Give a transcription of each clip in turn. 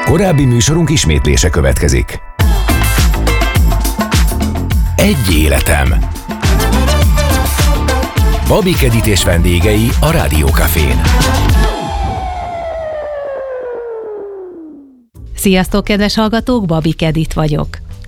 Korábbi műsorunk ismétlése következik. Egy életem. Babik Edit és vendégei a Rádiókafén. Sziasztok, kedves hallgatók, Babik Edit vagyok.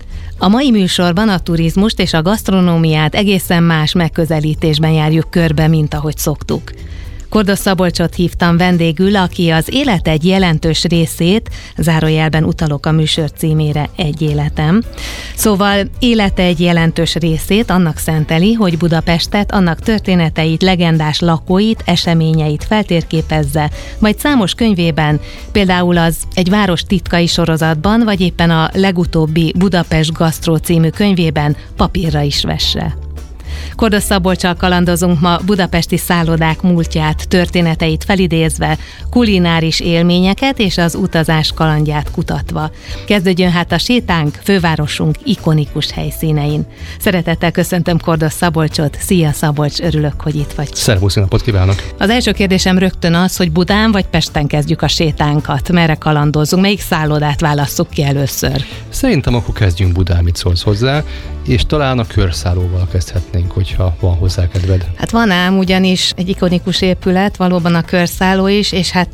A mai műsorban a turizmust és a gasztronómiát egészen más megközelítésben járjuk körbe, mint ahogy szoktuk. Kordos Szabolcsot hívtam vendégül, aki az élet egy jelentős részét, zárójelben utalok a műsor címére, Egy életem. Szóval élet egy jelentős részét annak szenteli, hogy Budapestet, annak történeteit, legendás lakóit, eseményeit feltérképezze, majd számos könyvében, például az Egy város titkai sorozatban, vagy éppen a legutóbbi Budapest Gasztró című könyvében papírra is vesse. Kordos Szabolccsal kalandozunk ma budapesti szállodák múltját, történeteit felidézve, kulináris élményeket és az utazás kalandját kutatva. Kezdődjön hát a sétánk fővárosunk ikonikus helyszínein. Szeretettel köszöntöm Kordos Szabolcsot. Szia Szabolcs, örülök, hogy itt vagy. Szervusz, napot kívánok! Az első kérdésem rögtön az, hogy Budán vagy Pesten kezdjük a sétánkat. Merre kalandozunk? Melyik szállodát válasszuk ki először? Szerintem akkor kezdjünk Budán, mit szólsz hozzá, és talán a körszállóval kezdhetnénk, hogyha van hozzá kedved. Hát van ám, ugyanis egy ikonikus épület, valóban a körszálló is, és hát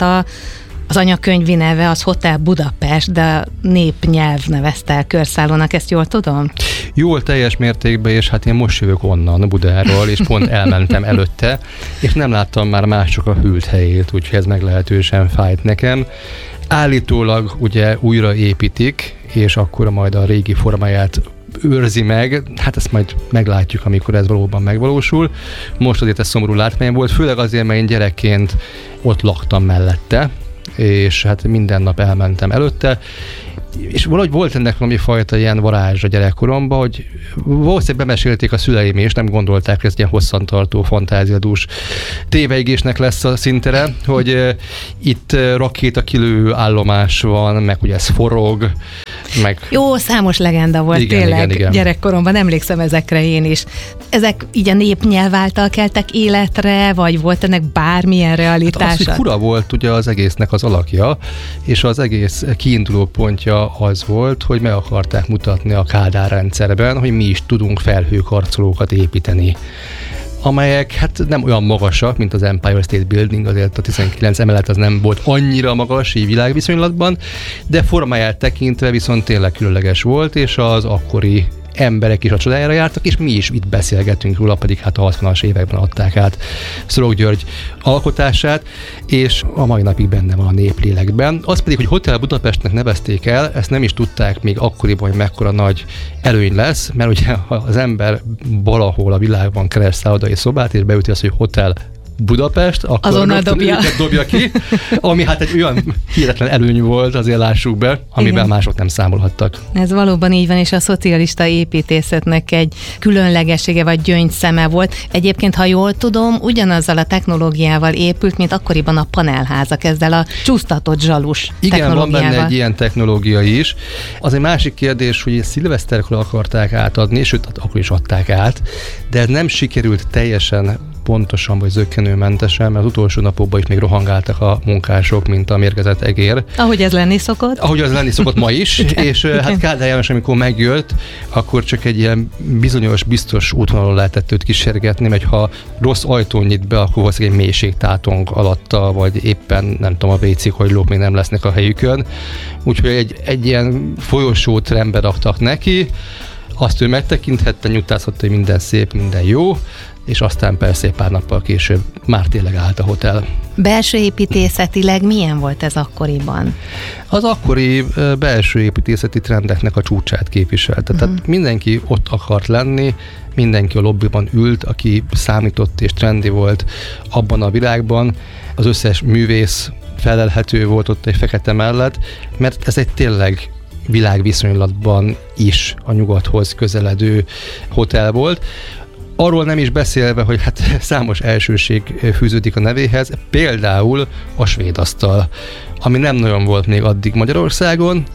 az anyakönyvi neve az Hotel Budapest, de a népnyelv nevezte el körszállónak, ezt jól tudom? Jól, teljes mértékben, és hát én most jövök onnan, Budáról, és pont elmentem előtte, és nem láttam már mások a hűlt helyét, úgyhogy ez meglehetősen fájt nekem. Állítólag ugye újra építik, és akkor majd a régi formáját őrzi meg, hát ezt majd meglátjuk, amikor ez valóban megvalósul. Most azért ez szomorú látmány volt, főleg azért, mert én gyerekként ott laktam mellette, és hát minden nap elmentem előtte, és valahogy volt ennek valami fajta ilyen varázsa gyerekkoromban, hogy valószínűleg bemesélték a szüleim, és nem gondolták, hogy ez ilyen hosszantartó, fantáziadús téveigésnek lesz a szintere, hogy itt rakétakilő állomás van, meg ugye ez forog, meg... Jó, számos legenda volt, igen, tényleg igen. Gyerekkoromban, emlékszem ezekre én is. Ezek így a népnyelv által keltek életre, vagy volt ennek bármilyen realitása? Hát az, hogy fura volt ugye az egésznek az alakja, és az egész kiinduló pontja az volt, hogy meg akarták mutatni a Kádár rendszerben, hogy mi is tudunk felhőkarcolókat építeni, amelyek hát nem olyan magasak, mint az Empire State Building, azért a 19 emelet az nem volt annyira magas így világviszonylatban, de formáját tekintve viszont tényleg különleges volt, és az akkori emberek is a csodájára jártak, és mi is itt beszélgetünk róla, pedig hát a 60-as években adták át Szorok György alkotását, és a mai napig benne van a néplélekben. Az pedig, hogy Hotel Budapestnek nevezték el, ezt nem is tudták még akkoriban, hogy mekkora nagy előny lesz, mert ugye ha az ember valahol a világban keres szállodai szobát, és beüti azt, hogy Hotel Budapest, akkor azonnal dobja ki, ami hát egy olyan hihetetlen előny volt, azért lássuk be, amiben igen, mások nem számolhattak. Ez valóban így van, és a szocialista építészetnek egy különlegessége vagy gyöngyszeme volt. Egyébként, ha jól tudom, ugyanazzal a technológiával épült, mint akkoriban a panelházak, ezzel a csúsztatott zsalus technológiával. Igen, van benne egy ilyen technológia is. Az egy másik kérdés, hogy szilveszterkor akarták átadni, sőt, akkor is adták át, de ez nem sikerült teljesen pontosan vagy zökkenőmentesen, mert az utolsó napokban is még rohangáltak a munkások, mint a mérgezett egér. Ahogy ez lenni szokott. Ahogy az lenni szokott ma is, és hát Kádár János, amikor megjött, akkor csak egy ilyen bizonyos, biztos útvonalon lehetett őt kísérgetni, mert ha rossz ajtón nyit be, akkor valószínűleg egy mélységtátong alatta, vagy éppen nem tudom, a WC-hajlók még nem lesznek a helyükön. Úgyhogy egy ilyen folyosót rendbe raktak neki, azt ő megtekinthette, nyugtázhatta, hogy minden szép, minden jó, és aztán persze pár nappal később már tényleg állt a hotel. Belső építészetileg milyen volt ez akkoriban? Az akkori belső építészeti trendeknek a csúcsát képviselte. Tehát mindenki ott akart lenni, mindenki a lobbyban ült, aki számított és trendi volt abban a világban. Az összes művész felelhető volt ott egy fekete mellett, mert ez egy tényleg világviszonylatban is a nyugathoz közeledő hotel volt. Arról nem is beszélve, hogy hát számos elsőség fűződik a nevéhez, például a svéd asztal, ami nem nagyon volt még addig Magyarországon,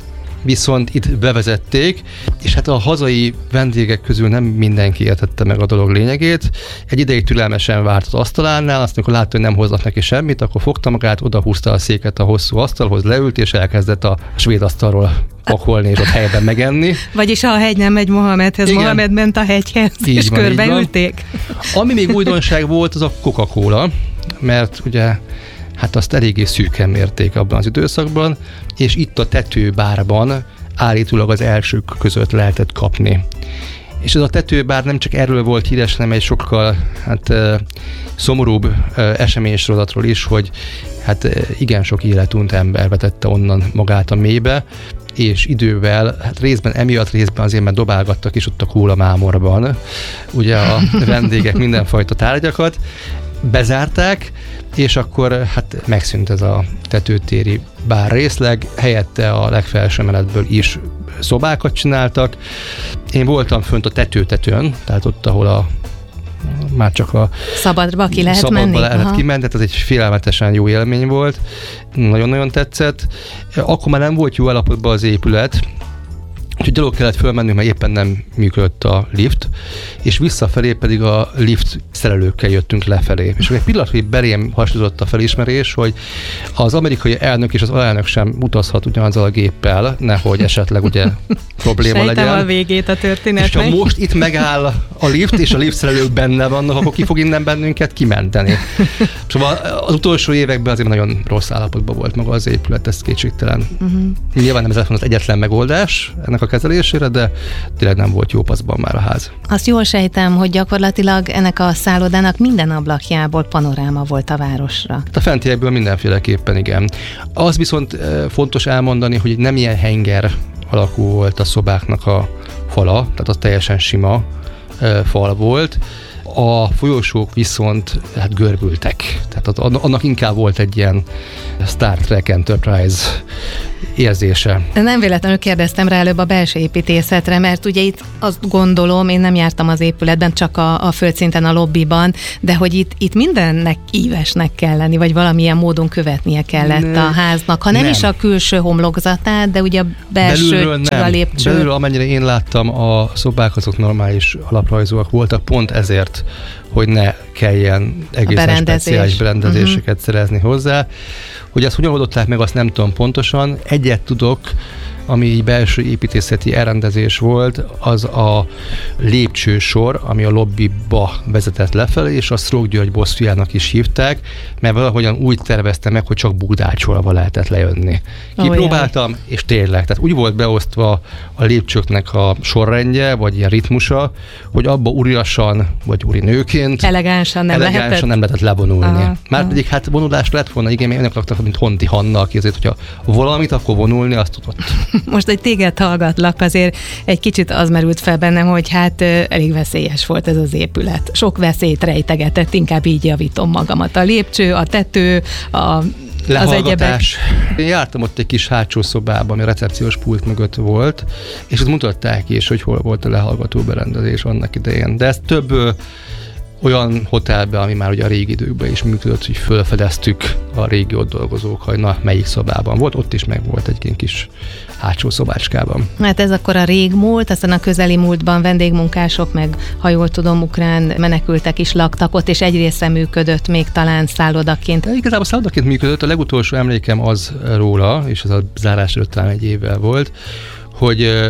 viszont itt bevezették, és hát a hazai vendégek közül nem mindenki értette meg a dolog lényegét. Egy ideig türelmesen várt az asztalánál, azt amikor látta, hogy nem hoznak neki semmit, akkor fogta magát, odahúzta a széket a hosszú asztalhoz, leült, és elkezdett a svéd asztalról pakolni, és ott helyben megenni. Vagyis ha a hegy nem megy Mohamedhez, Igen. Mohamed ment a hegyhez, Így és van, körbeülték. Ami még újdonság volt, az a Coca-Cola, mert ugye hát azt eléggé szűken mérték abban az időszakban, és itt a tetőbárban állítólag az elsők között lehetett kapni. És ez a tetőbár nem csak erről volt híres, hanem egy sokkal szomorúbb eseménysorozatról is, hogy hát igen sok életunt ember vetette onnan magát a mélybe, és idővel, hát részben emiatt, részben azért, mert dobálgattak is ott a kólamámorban, ugye a vendégek mindenfajta tárgyakat, bezárták, és akkor hát megszűnt ez a tetőtéri bár részleg, helyette a legfelső emeletből is szobákat csináltak. Én voltam fönt a tetőn, tehát ott, ahol már csak a Szabadba ki lehet szabadba menni? lehet kimenni, tehát ez egy félelmetesen jó élmény volt. Nagyon-nagyon tetszett. Akkor már nem volt jó állapotban az épület, úgyhogy gyalog kellett fölmennünk, mert éppen nem működött a lift, és visszafelé pedig a lift szerelőkkel jöttünk lefelé. És egy pillanatig belém hasonlított a felismerés, hogy az amerikai elnök és az alelnök sem utazhat ugyanazzal a géppel, nehogy esetleg ugye probléma legyen. Sejtem a végét a történetnek. És ha most itt megáll a lift, és a lift szerelők benne vannak, akkor ki fog innen bennünket kimenteni. Szóval az utolsó években azért nagyon rossz állapotban volt maga az épület, ez kétségtelen. Nyilván nem ez az egyetlen megoldás ennek a kezelésére, de tényleg nem volt jó paszban már a ház. Azt jól sejtem, hogy gyakorlatilag ennek a szállodának minden ablakjából panoráma volt a városra. A fentiekből mindenféleképpen igen. Az viszont fontos elmondani, hogy nem ilyen henger alakú volt a szobáknak a fala, tehát az teljesen sima fal volt. A folyosók viszont hát görbültek. Tehát annak inkább volt egy ilyen Star Trek Enterprise érzése. Nem véletlenül kérdeztem rá előbb a belső építészetre, mert ugye itt azt gondolom, én nem jártam az épületben, csak a földszinten, a lobbiban, de hogy itt mindennek ívesnek kell lenni, vagy valamilyen módon követnie kellett a háznak. Ha nem is a külső homlokzatát, de ugye a belső a lépcső. Belülről, amennyire én láttam, a szobák azok normális alaprajzúak voltak, pont ezért, hogy ne kelljen egészen speciális berendezéseket szerezni hozzá. Hogy ezt hogyan oldották meg, azt nem tudom pontosan. Egyet tudok, ami így belső építészeti elrendezés volt, az a lépcsősor, ami a lobbyba vezetett lefelé, és a Sztrók György bosszújának is hívták, mert valahogyan úgy tervezte meg, hogy csak búdácsolva lehetett lejönni. Kipróbáltam, és tényleg, tehát úgy volt beosztva a lépcsőknek a sorrendje, vagy ilyen ritmusa, hogy abba uriasan, vagy urinőként elegánsan nem lehetett levonulni. Márpedig hát vonulás lett volna, igen, mert önök laktak, mint Honti Hanna, aki azért, hogyha valamit, akkor vonulni, azt tudott. Most, hogy téged hallgatlak, azért egy kicsit az merült fel bennem, hogy hát elég veszélyes volt ez az épület. Sok veszélyt rejtegetett, inkább így javítom magamat. A lépcső, a tető, az egyebek. Én jártam ott egy kis hátsó szobában, ami a recepciós pult mögött volt, és ott mutatták is, hogy hol volt a lehallgató berendezés annak idején. De ez több olyan hotelben, ami már ugye a régi időkben is működött, hogy felfedeztük a régi ott dolgozók, hogy na, melyik szobában volt, ott is meg volt egy kis hátsó szobácskában. Hát ez akkor a régmúlt, aztán a közeli múltban vendégmunkások, meg ha jól tudom, ukrán menekültek is laktak ott, és egy része működött még talán szállodaként. De igazából szállodaként működött, a legutolsó emlékem az róla, és ez a zárás előtt talán egy évvel volt, hogy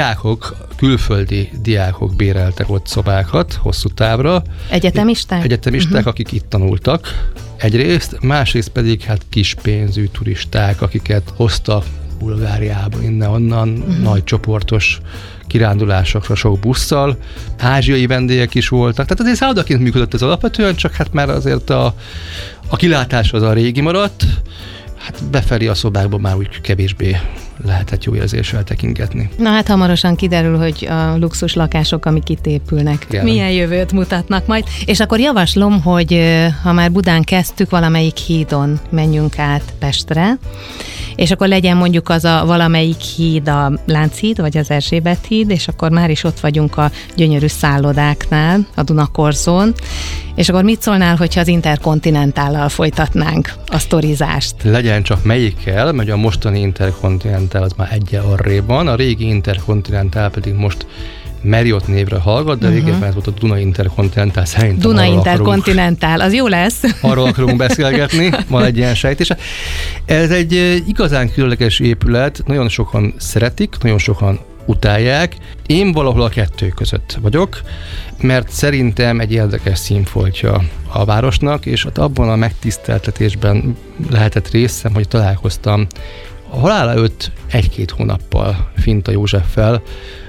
külföldi diákok béreltek ott szobákat hosszú távra. Egyetemisták, akik itt tanultak egyrészt, másrészt pedig kis pénzű turisták, akiket hoztak Bulgáriába, innen-onnan, nagy csoportos kirándulásokra sok busszal. Ázsiai vendégek is voltak, tehát azért szállodaként működött ez alapvetően, csak hát már azért a kilátás az a régi maradt, hát befelé a szobákban már úgy kevésbé lehetett jó érzéssel tekingetni. Na hát hamarosan kiderül, hogy a luxus lakások, amik itt épülnek, milyen jövőt mutatnak majd. És akkor javaslom, hogy ha már Budán kezdtük, valamelyik hídon menjünk át Pestre, és akkor legyen mondjuk az a valamelyik híd, a Lánchíd, vagy az Erzsébet híd, és akkor már is ott vagyunk a gyönyörű szállodáknál, a Dunakorzón, és akkor mit szólnál, hogyha az Interkontinentállal folytatnánk a sztorizást? Legyen csak melyikkel, mert a mostani Interkontinentál az már egyel arrébb van, a régi Interkontinentál pedig most Marriott névre hallgat, de régebben ez volt a Duna Interkontinentál, szerintem Duna Interkontinentál, az jó lesz. Arról akarunk beszélgetni, van egy ilyen sejtése. Ez egy igazán különleges épület, nagyon sokan szeretik, nagyon sokan utálják. Én valahol a kettő között vagyok, mert szerintem egy érdekes színfoltja a városnak, és abban a megtiszteltetésben lehetett részem, hogy találkoztam a halála előtt 1-2 hónappal Finta Józseffel,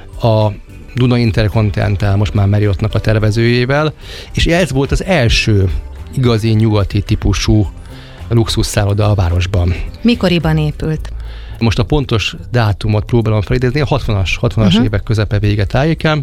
a Duna Interkontinentál, most már Marriottnak a tervezőjével, és ez volt az első igazi nyugati típusú luxusszálloda a városban. Mikoriban épült? Most a pontos dátumot próbálom felidézni, a 60-as évek közepe vége tájékán.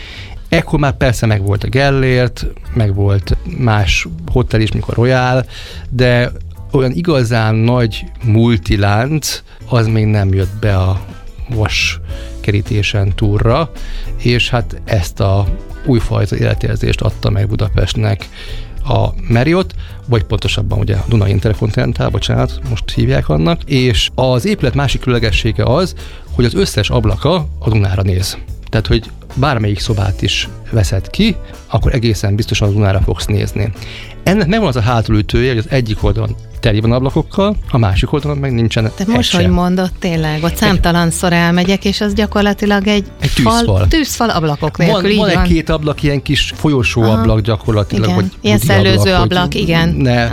Ekkor már persze meg volt a Gellért, meg volt más hotel is, mikor Royal, de olyan igazán nagy multilánc, az még nem jött be a vas kerítésen túlra, és hát ezt a újfajta életérzést adta meg Budapestnek a Marriott, vagy pontosabban ugye a Duna Interkontinentál, bocsánat, most hívják annak, és az épület másik különlegessége az, hogy az összes ablaka a Dunára néz. Tehát, hogy bármelyik szobát is veszed ki, akkor egészen biztosan a Dunára fogsz nézni. Ennek megvan az a hátulütője, hogy az egyik oldalon teli van ablakokkal, a másik oldalon meg nincsen. Te most, hogy mondod, tényleg, ott számtalanszor elmegyek, és az gyakorlatilag egy tűzfal ablakok nélkül. Van egy-két ablak, ilyen kis folyosó ablak gyakorlatilag. Igen. Vagy ilyen szellőző ablak, igen. Ne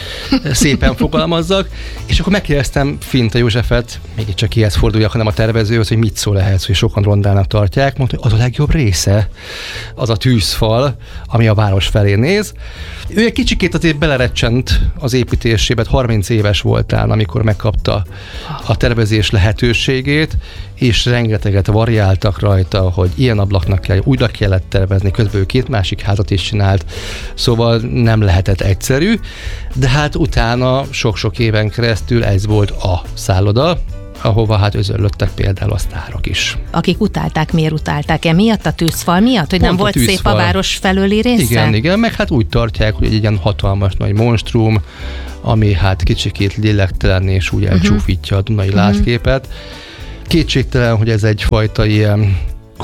szépen fogalmazzak. És akkor megkérdeztem Finta Józsefet, még csak kihez forduljak, hanem a tervezőhöz, hogy mit szól ehhez, hogy sokan rondának tartják. Mondta, hogy az a legjobb része, az a tűzfal, ami a város felé néz. Ő egy kicsikét azért belerecsent az építésébe, 30 éves voltál, amikor megkapta a tervezés lehetőségét, és rengeteget variáltak rajta, hogy ilyen ablaknak kell, újra kellett tervezni, közben ő 2 másik házat is csinált, szóval nem lehetett egyszerű, de hát utána sok-sok éven keresztül ez volt a szálloda, ahova hát özöllöttek például a sztárok is. Akik utálták, miért utálták? Miatt a tűzfal miatt? Hogy Pont nem volt szép a város felőli része? Igen, meg hát úgy tartják, hogy egy ilyen hatalmas nagy monstrum, ami hát kicsikét lélektelen és úgy elcsúfítja a dunai látképet. Kétségtelen, hogy ez egyfajta ilyen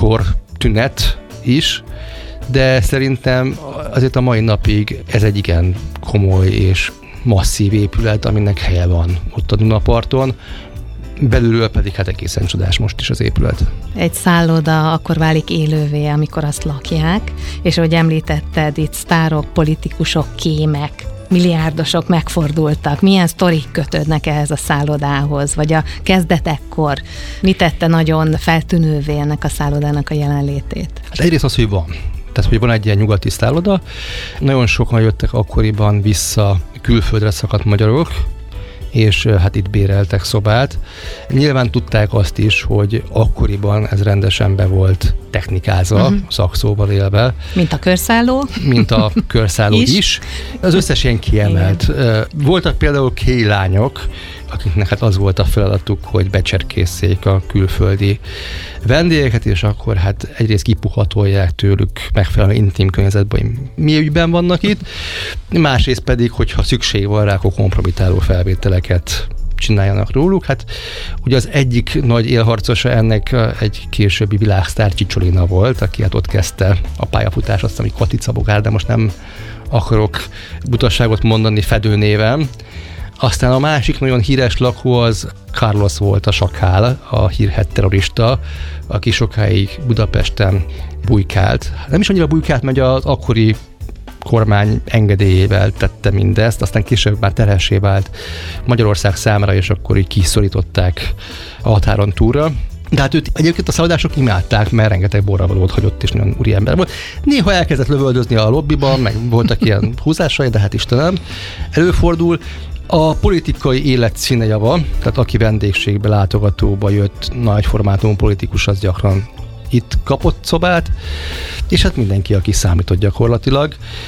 kortünet is, de szerintem azért a mai napig ez egy igen komoly és masszív épület, aminek helye van ott a Dunaparton. Belülről pedig hát egészen csodás most is az épület. Egy szálloda akkor válik élővé, amikor azt lakják, és ahogy említetted, itt sztárok, politikusok, kémek, milliárdosok megfordultak. Milyen sztorik kötődnek ehhez a szállodához, vagy a kezdetekkor? Mi tette nagyon feltűnővé ennek a szállodának a jelenlétét? Hát egyrészt az, hogy van. Tehát, hogy van egy ilyen nyugati szálloda. Nagyon sokan jöttek akkoriban vissza külföldre szakadt magyarok, és hát itt béreltek szobát. Nyilván tudták azt is, hogy akkoriban ez rendesen be volt technikázva, szakszóval élve. Mint a körszálló? Mint a körszálló is. Az összes ilyen kiemelt. Igen. Voltak például lányok, akiknek hát az volt a feladatuk, hogy becserkészszék a külföldi vendégeket, és akkor hát egyrészt kipuhatolják tőlük megfelelő intim környezetben, hogy mi ügyben vannak itt, másrészt pedig, hogyha szükség van rá, akkor kompromitáló felvételeket csináljanak róluk. Hát ugye az egyik nagy élharcosa ennek egy későbbi világsztár Csicsolina volt, aki hát ott kezdte a pályafutás, azt ami Katica Bogár, de most nem akarok butasságot mondani fedőnéven. Aztán a másik nagyon híres lakó az Carlos volt, a sakál, a hírhedt terrorista, aki sokáig Budapesten bujkált. Nem is annyira bujkált, mert az akkori kormány engedélyével tette mindezt, aztán később már terhessé vált Magyarország számára, és akkor így kiszorították a határon túlra. De hát őt egyébként a szállodások imádták, mert rengeteg borravalót hagyott, és nagyon úriember volt. Néha elkezdett lövöldözni a lobbiban, meg voltak ilyen húzásai, de hát Istenem, előfordul. A politikai élet színejava, tehát aki vendégségbe, látogatóba jött, nagyformátumú politikus, az gyakran itt kapott szobát, és hát mindenki, aki számított gyakorlatilag.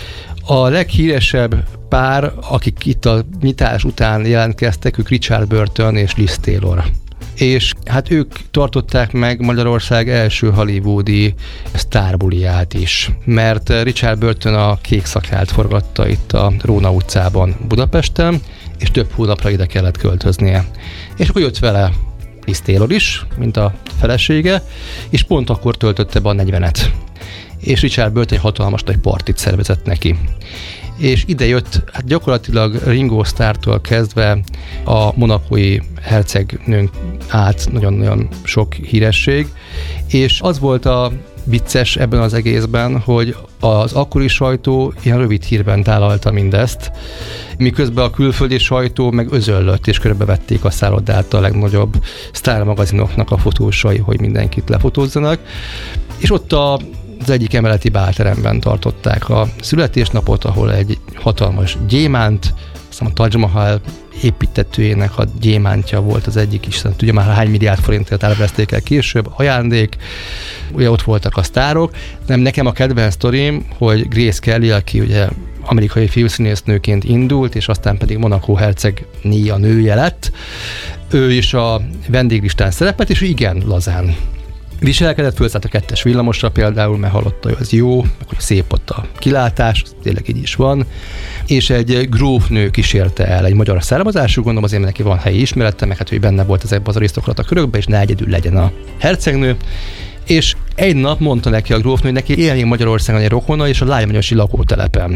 A leghíresebb pár, akik itt a nyitás után jelentkeztek, ők Richard Burton és Liz Taylor. És hát ők tartották meg Magyarország első hollywoodi sztárbuliját is, mert Richard Burton a Kék Szakált forgatta itt a Róna utcában Budapesten, és több hónapra ide kellett költöznie. És akkor jött vele Liz Taylor is, mint a felesége, és pont akkor töltötte be a 40-et. És Richard Burton egy hatalmas nagy partit szervezett neki. És ide jött hát gyakorlatilag Ringo Starrtól kezdve a monacói hercegnőn át nagyon-nagyon sok híresség, és az volt a vicces ebben az egészben, hogy az akkori sajtó ilyen rövid hírben tálalta mindezt, miközben a külföldi sajtó meg özöllött, és körbevették a szállodát a legnagyobb sztármagazinoknak a fotósai, hogy mindenkit lefotózzanak, és ott az egyik emeleti bálteremben tartották a születésnapot, ahol egy hatalmas gyémánt, aztán a Taj Mahal építetőjének a gyémántja volt az egyik is, ugye már hány milliárd forintért elveszték el később, ajándék, ugye ott voltak a sztárok. Nekem a kedvenc sztorim, hogy Grace Kelly, aki ugye amerikai filmszínésznőként indult, és aztán pedig Monaco hercegné a nője lett, ő is a vendéglistán szerepelt, és igen lazán viselkedett, fölszállt a 2-es villamosra például, mert hallotta, hogy az jó, hogy szép ott a kilátás, tényleg így is van, és egy grófnő kísérte el, egy magyar származású, gondolom azért, mert neki van helyi ismerete, meg hát, hogy benne volt ezekben az arisztokrata körökben, és ne egyedül legyen a hercegnő, és egy nap mondta neki a grófnő, hogy neki élni Magyarországon egy rokona, és a lágymányosi lakótelepen.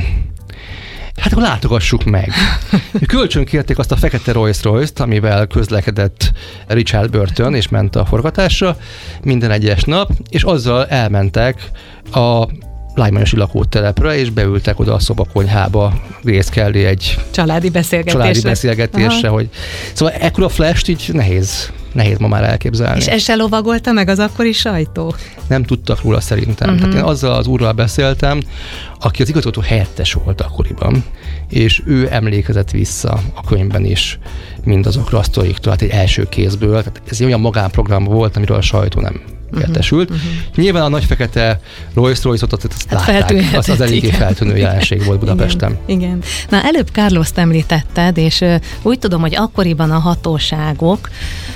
Hát akkor látogassuk meg. Kölcsönkérték azt a fekete Rolls-Royce-t, amivel közlekedett Richard Burton, és ment a forgatásra minden egyes nap, és azzal elmentek a lágymányosi lakótelepre, és beültek oda a szobakonyhába, Grace Kelly egy családi beszélgetésre, hogy... Szóval ekkora flash-t így nehéz ma már elképzelni. És ez se lovagolta meg az akkori sajtó? Nem tudtak róla szerintem. Tehát én azzal az úrral beszéltem, aki az igazgató helyettes volt akkoriban, és ő emlékezett vissza a könyvben is mindazokra a sztoriktól, hát egy első kézből. Tehát ez egy olyan magánprogram volt, amiről a sajtó nem értesült. Nyilván a nagy fekete Rolls-Royce-ot azt látták, az eléggé feltűnő jelenség volt Budapesten. Igen. Na, előbb Carlost említetted, és úgy tudom, hogy akkoriban a hatóságok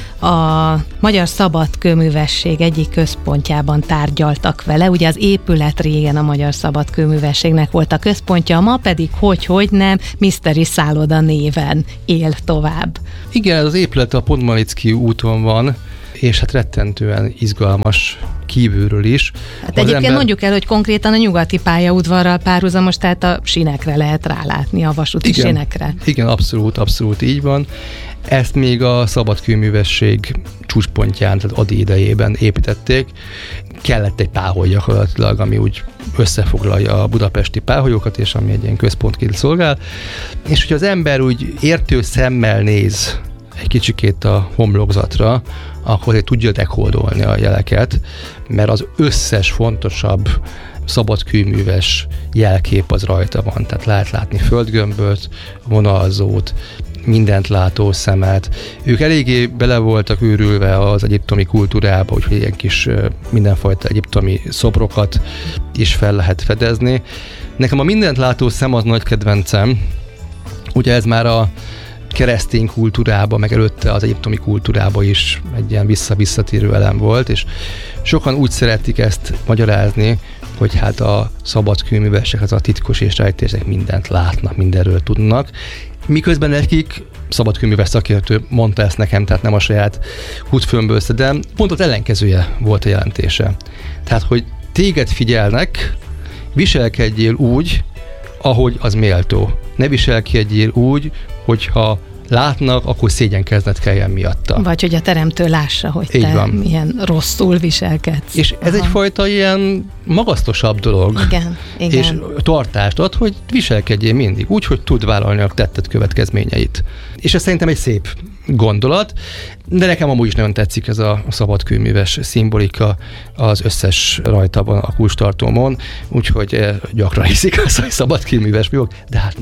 a Magyar Szabadkőművesség egyik központjában tárgyaltak vele. Ugye az épület régen a Magyar Szabadkőművességnek volt a központja, ma pedig hogy nem, Mystery Szálloda néven él tovább. Igen, az épület a Podmanicki úton van, és hát rettentően izgalmas kívülről is. Hát egyébként mondjuk el, hogy konkrétan a nyugati pályaudvarral párhuzamos, tehát a sinekre lehet rálátni, a vasúti sinekre. Igen, abszolút így van. Ezt még a Szabadkőművesség csúcspontján, tehát Ady idejében építették. Kellett egy páholy gyakorlatilag, ami úgy összefoglalja a budapesti páholyokat, és ami egy ilyen központként szolgál. És hogyha az ember úgy értő szemmel néz egy kicsikét a homlokzatra, akkor tudja dekódolni a jeleket, mert az összes fontosabb szabadkőműves jelkép az rajta van. Tehát lehet látni földgömböt, vonalzót, mindent látó szemet. Ők eléggé bele voltak őrülve az egyiptomi kultúrába, úgyhogy ilyen kis mindenfajta egyiptomi szobrokat is fel lehet fedezni. Nekem a mindent látó szem az nagy kedvencem. Ugye ez már a keresztény kultúrába, meg előtte az egyiptomi kultúrába is egy ilyen visszatérő elem volt, és sokan úgy szeretik ezt magyarázni, hogy hát a szabadkőművesek, az a titkos és rejtélyesek mindent látnak, mindenről tudnak, miközben nekik szabadkőműves szakértő mondta ezt nekem, tehát nem a saját hútfőmből szedem, pont az ellenkezője volt a jelentése. Tehát, hogy téged figyelnek, viselkedjél úgy, ahogy az méltó. Ne viselkedjél úgy, hogyha látnak, akkor szégyenkezned kelljen miatta. Vagy hogy a teremtő lássa, hogy te milyen rosszul viselkedsz. És ez egyfajta ilyen magasztosabb dolog. Igen. És tartást ad, hogy viselkedjél mindig úgy, hogy tud vállalni a tetted következményeit. És ez szerintem egy szép gondolat, de nekem amúgy is nagyon tetszik ez a szabadkőműves szimbolika az összes rajta van a kulcstartómon, úgyhogy gyakran hiszik azt, hogy szabadkőműves vagyok, de hát nem.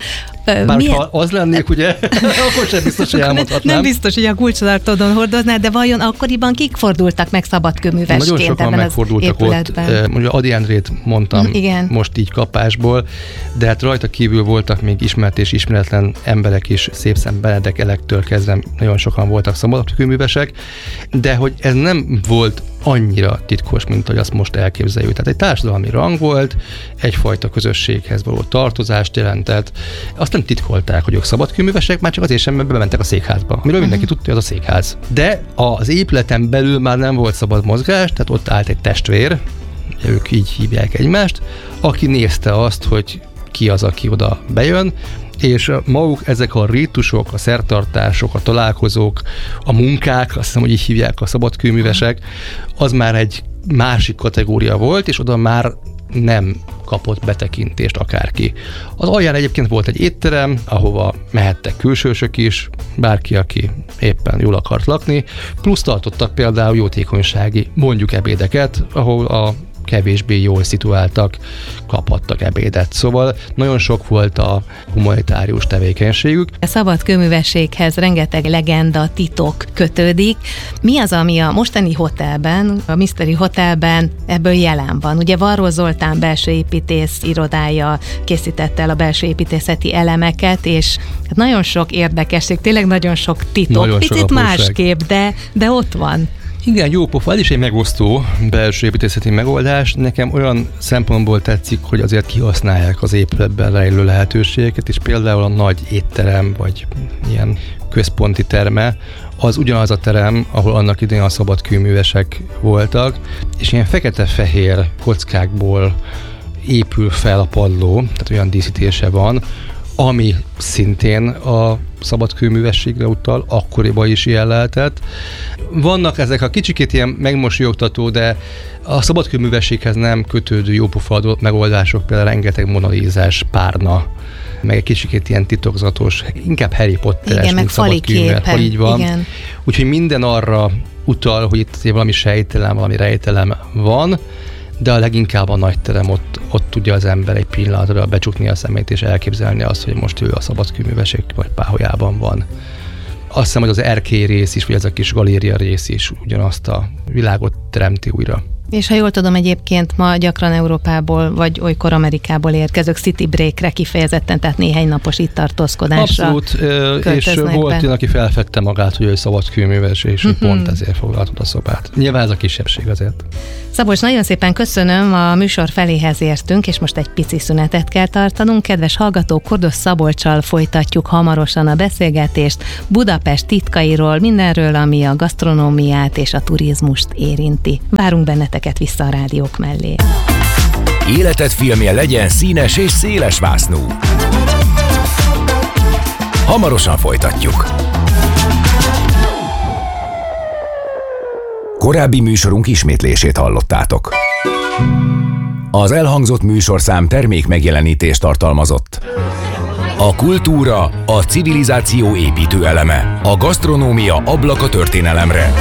Bár ha az lennék, ugye, akkor sem biztos, hogy elmondhatnám. Nem biztos, hogy a kulcstartódon hordoznád, de vajon akkoriban kik fordultak meg szabadkőművesként nagyon sokan ebben megfordultak az épületben? ott. Mondjuk Ady Endrét mondtam most így kapásból, de hát rajta kívül voltak még ismert és ismeretlen emberek is, Szépszent Benedek Elektől kezdve nagyon sokan voltak szabadkőművesek, de hogy ez nem volt annyira titkos, mint hogy azt most elképzeljük. Tehát egy társadalmi rang volt, egyfajta közösséghez való tartozást jelentett. Azt nem titkolták, hogy ők szabadkőművesek, már csak azért sem, mert bementek a székházba. Amiről mindenki tudta, hogy az a székház. De az épületen belül már nem volt szabad mozgás, tehát ott állt egy testvér, ők így hívják egymást, aki nézte azt, hogy ki az, aki oda bejön, és maguk ezek a rítusok, a szertartások, a találkozók, a munkák, azt hiszem, hogy így hívják a szabadkőművesek, az már egy másik kategória volt, és oda már nem kapott betekintést akárki. Az alján egyébként volt egy étterem, ahova mehettek külsősök is, bárki, aki éppen jól akart lakni, plusz tartottak például jótékonysági, mondjuk ebédeket, ahol a kevésbé jól szituáltak, kaphattak ebédet. Szóval nagyon sok volt a humanitárius tevékenységük. A szabadkőművességhez rengeteg legenda, titok kötődik. Mi az, ami a mostani hotelben, a Mystery Hotelben ebből jelen van? Ugye Varró Zoltán belső építész irodája készítette el a belső építészeti elemeket, és nagyon sok érdekesség, tényleg nagyon sok titok. Nagyon picit másképp, de ott van. Igen, jó pofa, ez is egy megosztó belső építészeti megoldás. Nekem olyan szempontból tetszik, hogy azért kihasználják az épületben rejlő lehetőségeket, és például a nagy étterem, vagy ilyen központi terme, az ugyanaz a terem, ahol annak idején a szabadkőművesek voltak, és ilyen fekete-fehér kockákból épül fel a padló, tehát olyan díszítése van, ami szintén a szabadkőművességre utal, akkoriban is ilyen lehetett. Vannak ezek a kicsikét ilyen megmosolyogtató, de a szabadkőművességhez nem kötődő jópofa megoldások, például rengeteg monalízás párna, meg egy kicsikét ilyen titokzatos, inkább Harry Potteres, igen, mint szabadkőműves, így van. Igen. Úgyhogy minden arra utal, hogy itt valami sejtelem, valami rejtelem van, de a leginkább a nagy terem, ott tudja az ember egy pillanatra becsukni a szemét és elképzelni azt, hogy most ő a szabadkőműveség vagy páholyában van. Azt hiszem, hogy az erkély rész is, vagy ez a kis galéria rész is ugyanazt a világot teremti újra. És ha jól tudom, egyébként ma gyakran Európából, vagy olykor Amerikából érkezők city breakre kifejezetten, tehát néhány napos itt tartózkodásra. Abszolút, és volt olyan, aki felfedte magát, hogy ő szabadkőműves, és pont ezért foglaltott a szobát. Nyilván ez a kisebbség azért. Szabolcs, nagyon szépen köszönöm, a műsor feléhez értünk, és most egy pici szünetet kell tartanunk. Kedves hallgatók, Kordos Szabolccsal folytatjuk hamarosan a beszélgetést Budapest titkairól, mindenről, ami a gasztronómiát és a turizmust érinti. Várunk benneteket vissza a rádiók mellé. Életed filmje legyen színes és széles vásznú. Hamarosan folytatjuk. Korábbi műsorunk ismétlését hallottátok. Az elhangzott műsorszám termék megjelenítést tartalmazott. A kultúra, a civilizáció építő eleme, a gasztronómia ablaka történelemre.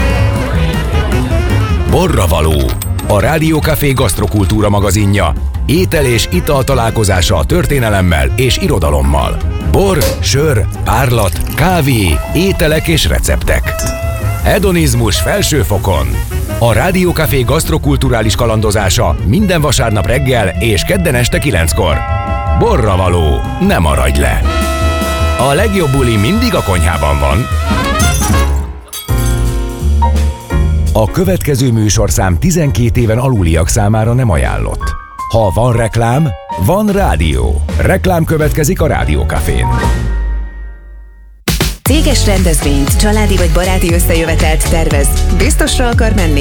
Borravaló, a Rádió Café gasztrokultúra magazinja, étel és ital találkozása a történelemmel és irodalommal. Bor, sör, párlat, kávé, ételek és receptek. Hedonizmus felső fokon. A Rádió Café gasztrokulturális kalandozása minden vasárnap reggel és kedden este 9-kor. Borravaló, ne maradj le! A legjobb buli mindig a konyhában van. A következő műsorszám 12 éven aluliak számára nem ajánlott. Ha van reklám, van rádió. Reklám következik a Rádió Cafén. Céges rendezvényt, családi vagy baráti összejövetelt tervez. Biztosra akar menni?